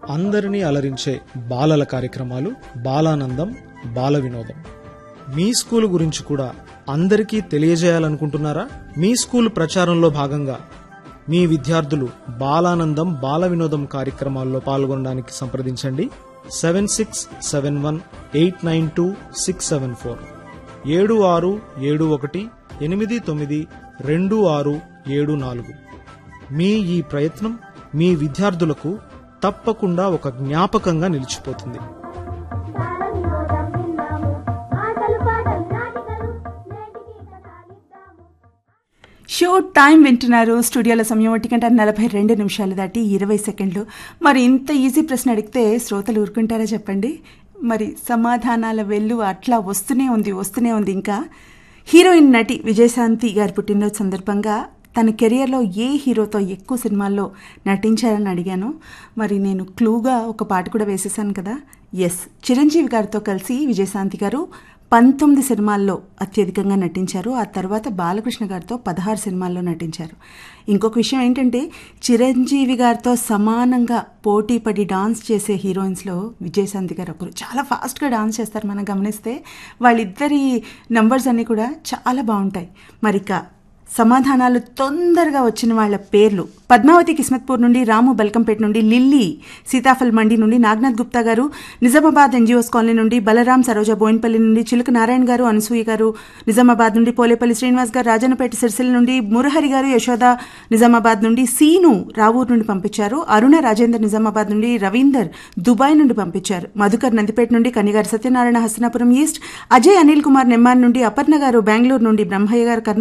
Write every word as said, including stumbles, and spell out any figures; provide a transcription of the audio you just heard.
అందరినీ అలరించే బాలల కార్యక్రమాలు బాలానందం బాల వినోదం. మీ స్కూల్ గురించి కూడా అందరికీ తెలియజేయాలనుకుంటున్నారా? మీ స్కూల్ ప్రచారంలో భాగంగా మీ విద్యార్థులు బాలానందం బాల వినోదం కార్యక్రమాల్లో పాల్గొనడానికి సంప్రదించండి. Seven six seven one eight nine two six seven four ఏడు ఆరు ఏడు ఒకటి ఎనిమిది తొమ్మిది రెండు ఆరు ఏడు నాలుగు. మీ ఈ ప్రయత్నం మీ విద్యార్థులకు తప్పకుండా ఒక జ్ఞాపకంగా నిలిచిపోతుంది. షో టైం వింటున్నారు. స్టూడియోల సమయం ఒకటి గంట నలభై రెండు నిమిషాలు దాటి ఇరవై సెకండ్లు. మరి ఇంత ఈజీ ప్రశ్న అడిగితే శ్రోతలు ఊరుకుంటారా చెప్పండి? మరి సమాధానాల వెల్లు అట్లా వస్తూనే ఉంది వస్తూనే ఉంది. ఇంకా హీరోయిన్ నటి విజయశాంతి గారి పుట్టినరోజు సందర్భంగా తన కెరియర్లో ఏ హీరోతో ఎక్కువ సినిమాల్లో నటించారని అడిగాను. మరి నేను క్లూగా ఒక పాట కూడా వేసేసాను కదా. ఎస్, చిరంజీవి గారితో కలిసి విజయశాంతి గారు పంతొమ్మిది సినిమాల్లో అత్యధికంగా నటించారు. ఆ తర్వాత బాలకృష్ణ గారితో పదహారు సినిమాల్లో నటించారు. ఇంకొక విషయం ఏంటంటే, చిరంజీవి గారితో సమానంగా పోటీ పడి డాన్స్ చేసే హీరోయిన్స్లో విజయశాంతి గారు ఒకరు. చాలా ఫాస్ట్గా డాన్స్ చేస్తారు. మనం గమనిస్తే వాళ్ళిద్దరి నంబర్స్ అన్నీ కూడా చాలా బాగుంటాయి. మరిక సమాధానాలు తొందరగా వచ్చిన వాళ్ళ పేర్లు: పద్మావతి కిస్మత్పూర్ నుండి, రాము బల్కంపేట నుండి, లిల్లీ సీతాఫల్ మండి నుండి, నాగనాథ్ గుప్తా గారు నిజామాబాద్ ఎన్జిఓస్ కాలనీ నుండి, బలరాం సరోజ బోయిన్పల్లి నుండి, చిలుక నారాయణ గారు అనసూయ గారు నిజామాబాద్ నుండి, పోలేపల్లి శ్రీనివాస్ గారు రాజన్నపేట సిరిసిల్ల నుండి, మురహరి గారు యశోద నిజామాబాద్ నుండి, సీను రావూరు నుండి పంపించారు, అరుణ రాజేందర్ నిజామాబాద్ నుండి, రవీందర్ దుబాయ్ నుండి పంపించారు, మధుకర్ నందిపేట నుండి, కనిగారి సత్యనారాయణ హస్తినాపురం ఈస్ట్, అజయ్ అనిల్ కుమార్ నెమ్మాన్ నుండి, అపర్ణ గారు బెంగళూరు నుండి, బ్రహ్మయ్య గారు